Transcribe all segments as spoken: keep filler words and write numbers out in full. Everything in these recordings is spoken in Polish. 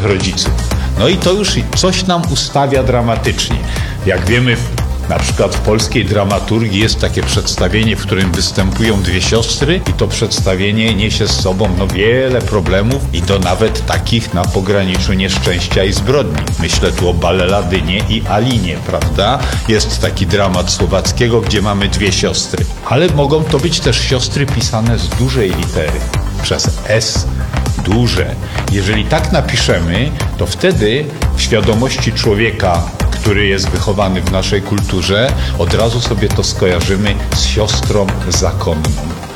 rodziców. No i to już coś nam ustawia dramatycznie. Jak wiemy, na przykład w polskiej dramaturgii jest takie przedstawienie, w którym występują dwie siostry i to przedstawienie niesie z sobą no, wiele problemów i to nawet takich na pograniczu nieszczęścia i zbrodni. Myślę tu o Balleladynie i Alinie, prawda? Jest taki dramat Słowackiego, gdzie mamy dwie siostry. Ale mogą to być też siostry pisane z dużej litery, przez S duże. Jeżeli tak napiszemy, to wtedy w świadomości człowieka, który jest wychowany w naszej kulturze, od razu sobie to skojarzymy z siostrą zakonną.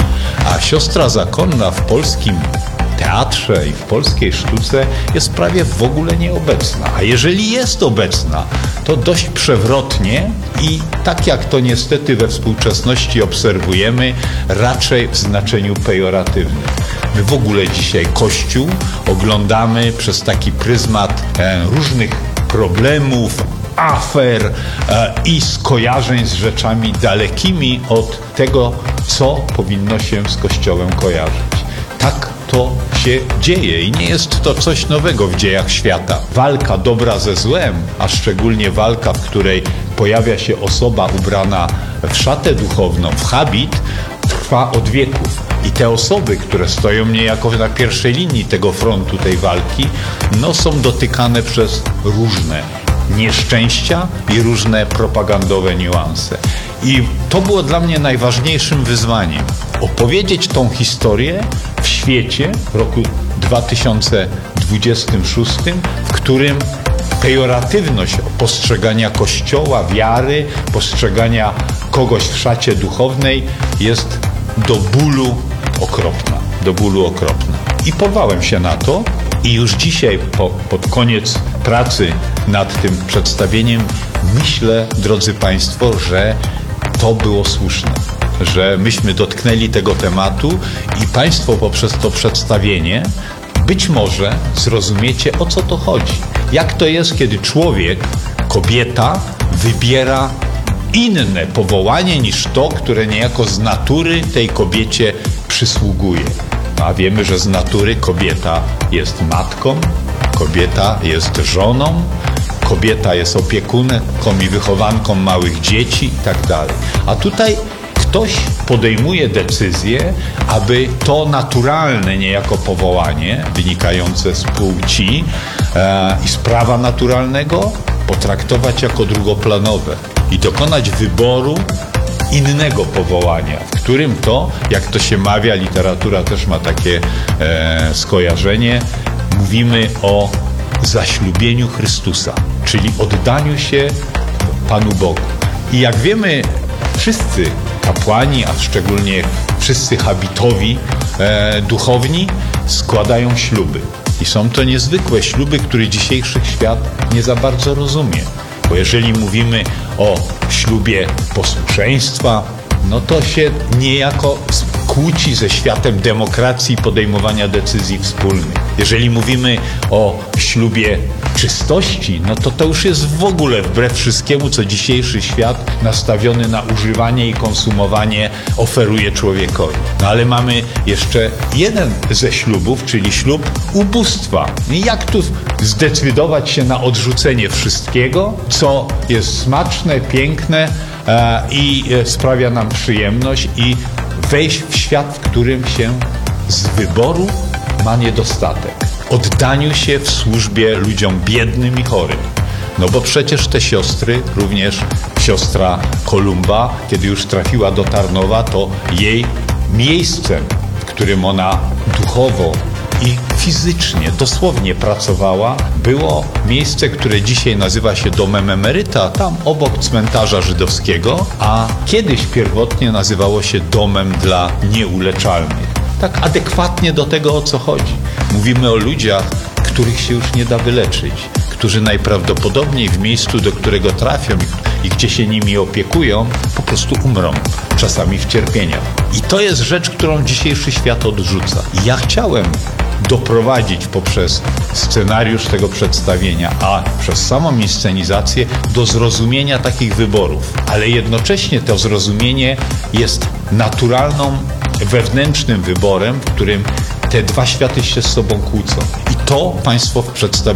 A siostra zakonna w polskim teatrze i w polskiej sztuce jest prawie w ogóle nieobecna. A jeżeli jest obecna, to dość przewrotnie i tak jak to niestety we współczesności obserwujemy, raczej w znaczeniu pejoratywnym. My w ogóle dzisiaj Kościół oglądamy przez taki pryzmat e, różnych problemów, afer e, i skojarzeń z rzeczami dalekimi od tego, co powinno się z Kościołem kojarzyć. Tak to się dzieje i nie jest to coś nowego w dziejach świata. Walka dobra ze złem, a szczególnie walka, w której pojawia się osoba ubrana w szatę duchowną, w habit, trwa od wieków. I te osoby, które stoją niejako na pierwszej linii tego frontu, tej walki, no są dotykane przez różne nieszczęścia i różne propagandowe niuanse. I to było dla mnie najważniejszym wyzwaniem. Opowiedzieć tą historię w świecie w roku dwa tysiące dwudziestym szóstym, w którym pejoratywność postrzegania Kościoła, wiary, postrzegania kogoś w szacie duchownej jest do bólu okropna. Do bólu okropna. I porwałem się na to i już dzisiaj po, pod koniec pracy nad tym przedstawieniem myślę, drodzy Państwo, że to było słuszne, że myśmy dotknęli tego tematu i Państwo poprzez to przedstawienie być może zrozumiecie, o co to chodzi. Jak to jest, kiedy człowiek, kobieta wybiera inne powołanie niż to, które niejako z natury tej kobiecie przysługuje. A wiemy, że z natury kobieta jest matką, kobieta jest żoną, kobieta jest opiekunką i wychowanką małych dzieci i tak dalej. A tutaj ktoś podejmuje decyzję, aby to naturalne niejako powołanie wynikające z płci e, i z prawa naturalnego potraktować jako drugoplanowe i dokonać wyboru innego powołania, w którym to, jak to się mawia, literatura też ma takie e, skojarzenie, mówimy o zaślubieniu Chrystusa, czyli oddaniu się Panu Bogu. I jak wiemy, wszyscy kapłani, a szczególnie wszyscy habitowi e, duchowni składają śluby. I są to niezwykłe śluby, które dzisiejszy świat nie za bardzo rozumie. Bo jeżeli mówimy o ślubie posłuszeństwa, no to się niejako kłóci ze światem demokracji i podejmowania decyzji wspólnych. Jeżeli mówimy o ślubie czystości, no to to już jest w ogóle wbrew wszystkiemu, co dzisiejszy świat nastawiony na używanie i konsumowanie oferuje człowiekowi. No ale mamy jeszcze jeden ze ślubów, czyli ślub ubóstwa. I jak tu zdecydować się na odrzucenie wszystkiego, co jest smaczne, piękne e, i sprawia nam przyjemność i wejść w świat, w którym się z wyboru ma niedostatek. Oddaniu się w służbie ludziom biednym i chorym. No bo przecież te siostry, również siostra Kolumba, kiedy już trafiła do Tarnowa, to jej miejscem, w którym ona duchowo i fizycznie, dosłownie pracowała, było miejsce, które dzisiaj nazywa się domem emeryta, tam obok cmentarza żydowskiego, a kiedyś pierwotnie nazywało się domem dla nieuleczalnych. Tak adekwatnie do tego, o co chodzi. Mówimy o ludziach, których się już nie da wyleczyć, którzy najprawdopodobniej w miejscu, do którego trafią i, i gdzie się nimi opiekują, po prostu umrą, czasami w cierpieniach. I to jest rzecz, którą dzisiejszy świat odrzuca. I ja chciałem doprowadzić poprzez scenariusz tego przedstawienia, a przez samą inscenizację do zrozumienia takich wyborów. Ale jednocześnie to zrozumienie jest naturalną, wewnętrznym wyborem, w którym te dwa światy się z sobą kłócą. I to Państwo w przedstawieniu